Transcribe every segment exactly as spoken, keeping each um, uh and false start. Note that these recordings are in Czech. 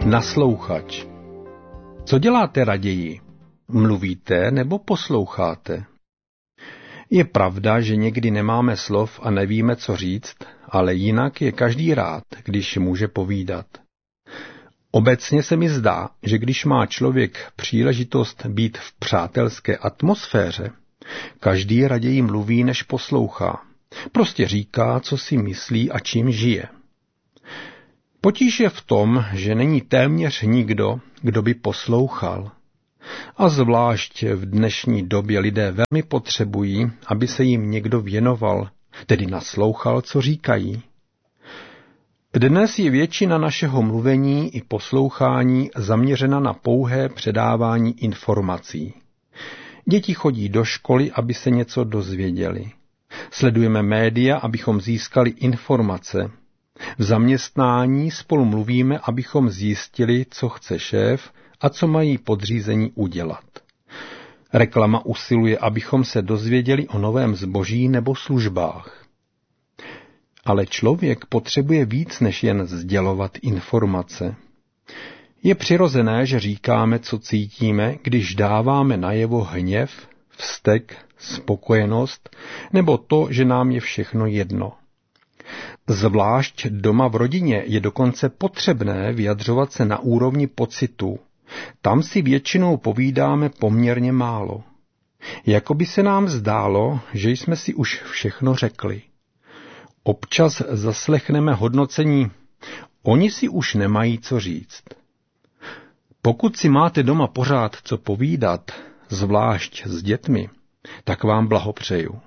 Naslouchač. Co děláte raději? Mluvíte nebo posloucháte? Je pravda, že někdy nemáme slov a nevíme, co říct, ale jinak je každý rád, když může povídat. Obecně se mi zdá, že když má člověk příležitost být v přátelské atmosféře, každý raději mluví, než poslouchá. Prostě říká, co si myslí a čím žije. Potíž je v tom, že není téměř nikdo, kdo by poslouchal. A zvlášť v dnešní době lidé velmi potřebují, aby se jim někdo věnoval, tedy naslouchal, co říkají. Dnes je většina našeho mluvení i poslouchání zaměřena na pouhé předávání informací. Děti chodí do školy, aby se něco dozvěděli. Sledujeme média, abychom získali informace. V zaměstnání spolu mluvíme, abychom zjistili, co chce šéf a co mají podřízení udělat. Reklama usiluje, abychom se dozvěděli o novém zboží nebo službách. Ale člověk potřebuje víc než jen sdělovat informace. Je přirozené, že říkáme, co cítíme, když dáváme najevo hněv, vztek, spokojenost nebo to, že nám je všechno jedno. Zvlášť doma v rodině je dokonce potřebné vyjadřovat se na úrovni pocitu. Tam si většinou povídáme poměrně málo. Jakoby se nám zdálo, že jsme si už všechno řekli. Občas zaslechneme hodnocení, oni si už nemají co říct. Pokud si máte doma pořád co povídat, zvlášť s dětmi, tak vám blahopřeju.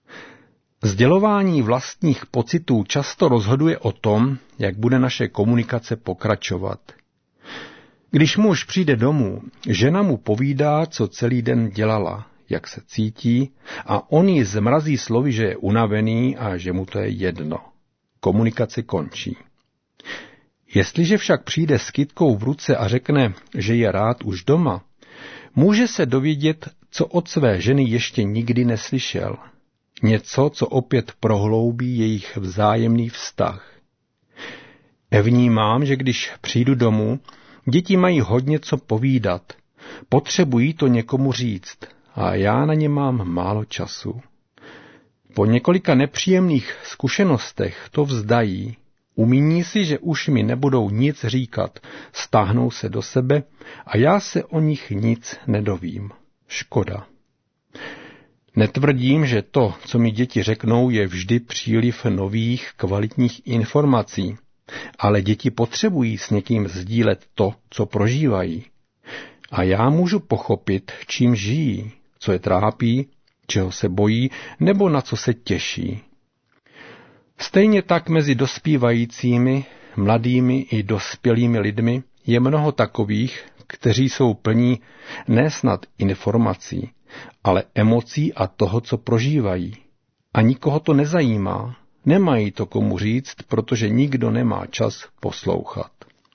Sdělování vlastních pocitů často rozhoduje o tom, jak bude naše komunikace pokračovat. Když muž přijde domů, žena mu povídá, co celý den dělala, jak se cítí, a on ji zmrazí slovy, že je unavený a že mu to je jedno. Komunikace končí. Jestliže však přijde s kytkou v ruce a řekne, že je rád už doma, může se dovědět, co od své ženy ještě nikdy neslyšel. Něco, co opět prohloubí jejich vzájemný vztah. Vnímám, že když přijdu domů, děti mají hodně co povídat. Potřebují to někomu říct a já na ně mám málo času. Po několika nepříjemných zkušenostech to vzdají. Umíní si, že už mi nebudou nic říkat, stáhnou se do sebe a já se o nich nic nedovím. Škoda. Netvrdím, že to, co mi děti řeknou, je vždy příliv nových, kvalitních informací, ale děti potřebují s někým sdílet to, co prožívají. A já můžu pochopit, čím žijí, co je trápí, čeho se bojí nebo na co se těší. Stejně tak mezi dospívajícími, mladými i dospělými lidmi je mnoho takových, kteří jsou plní ne snad informací, ale emocí a toho, co prožívají. A nikoho to nezajímá, nemají to komu říct, protože nikdo nemá čas poslouchat.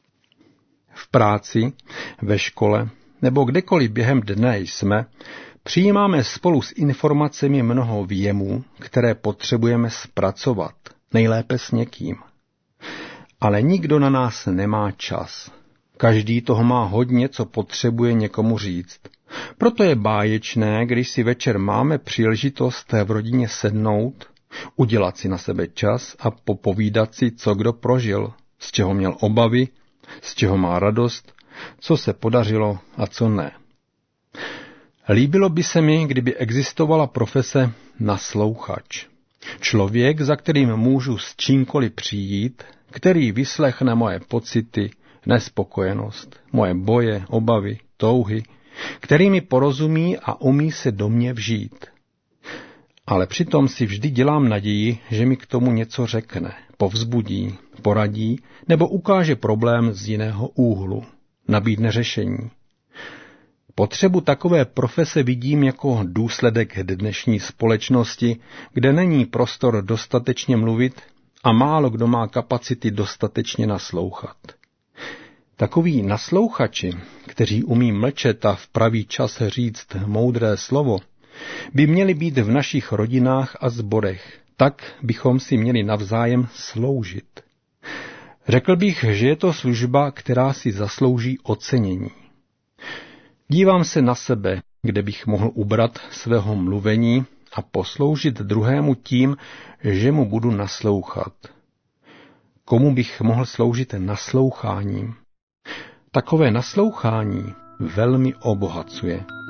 V práci, ve škole nebo kdekoliv během dne jsme, přijímáme spolu s informacemi mnoho věmů, které potřebujeme zpracovat, nejlépe s někým. Ale nikdo na nás nemá čas. Každý toho má hodně, co potřebuje někomu říct. Proto je báječné, když si večer máme příležitost v rodině sednout, udělat si na sebe čas a popovídat si, co kdo prožil, z čeho měl obavy, z čeho má radost, co se podařilo a co ne. Líbilo by se mi, kdyby existovala profese naslouchač. Člověk, za kterým můžu s čímkoliv přijít, který vyslechne moje pocity, nespokojenost, moje boje, obavy, touhy, který mi porozumí a umí se do mě vžít. Ale přitom si vždy dělám naději, že mi k tomu něco řekne, povzbudí, poradí nebo ukáže problém z jiného úhlu, nabídne řešení. Potřebu takové profese vidím jako důsledek dnešní společnosti, kde není prostor dostatečně mluvit a málo kdo má kapacity dostatečně naslouchat. Takoví naslouchači, kteří umí mlčet a v pravý čas říct moudré slovo, by měli být v našich rodinách a sborech, tak bychom si měli navzájem sloužit. Řekl bych, že je to služba, která si zaslouží ocenění. Dívám se na sebe, kde bych mohl ubrat svého mluvení a posloužit druhému tím, že mu budu naslouchat. Komu bych mohl sloužit nasloucháním? Takové naslouchání velmi obohacuje.